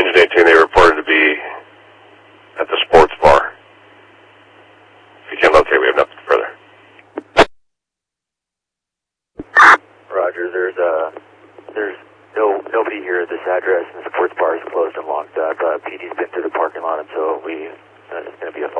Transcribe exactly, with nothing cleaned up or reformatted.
Engine eighteen, they reported to be at the sports bar. If you can't locate, we have nothing further. Roger, there's uh, there's no nobody here at this address, and the sports bar is closed and locked up. Uh, P D's been through the parking lot, and so we uh, it's going to be a